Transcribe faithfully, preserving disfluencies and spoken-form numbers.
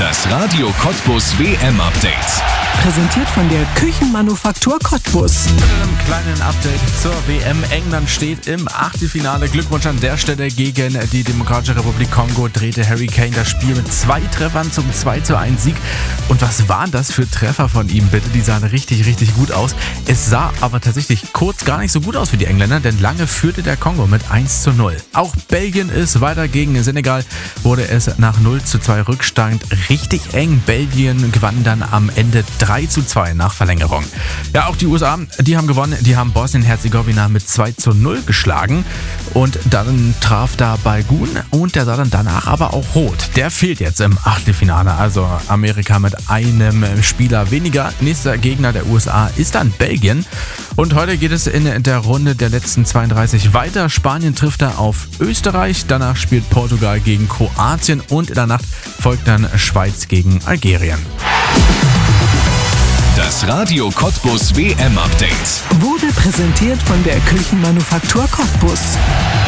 Das Radio Cottbus W M-Update. Präsentiert von der Küchenmanufaktur Cottbus. Mit einem kleinen Update zur W M. England steht im Achtelfinale. Glückwunsch an der Stelle gegen die Demokratische Republik Kongo. Drehte Harry Kane das Spiel mit zwei Treffern zum zwei zu eins Sieg. Und was waren das für Treffer von ihm, bitte? Die sahen richtig, richtig gut aus. Es sah aber tatsächlich kurz gar nicht so gut aus für die Engländer, denn lange führte der Kongo mit eins zu null. Auch Belgien ist weiter gegen Senegal. Wurde es nach null zu zwei Rückstand richtig eng. Belgien gewann dann am Ende drei zu zwei nach Verlängerung. Ja, auch die U S A, die haben gewonnen. Die haben Bosnien-Herzegowina mit zwei zu null geschlagen. Und dann traf da Balogun und der sah dann danach aber auch rot. Der fehlt jetzt im Achtelfinale. Also Amerika mit einem Spieler weniger. Nächster Gegner der U S A ist dann Belgien. Und heute geht es in der Runde der letzten zweiunddreißig weiter. Spanien trifft da auf Österreich. Danach spielt Portugal gegen Kroatien. Und in der Nacht folgt dann Schweiz gegen Algerien. Das Radio Cottbus W M-Update Wurde präsentiert von der Küchenmanufaktur Cottbus.